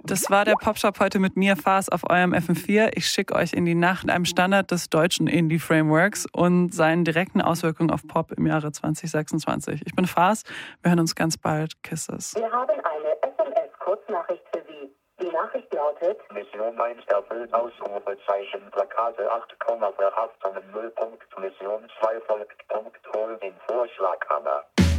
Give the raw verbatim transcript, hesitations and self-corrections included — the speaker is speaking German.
Das war der Popshop heute mit mir, Fars, auf eurem F M vier. Ich schicke euch in die Nacht einem Standard des deutschen Indie-Frameworks und seinen direkten Auswirkungen auf Pop im Jahre zwanzig sechsundzwanzig. Ich bin Fars, wir hören uns ganz bald. Kisses. Wir haben eine S M S-Kurznachricht für Sie. Die Nachricht lautet: Mission eins erfüllt, Ausrufezeichen, Plakate acht, Verhaftungen null. Mission zwei folgt, Punkt, hol den Vorschlaghammer.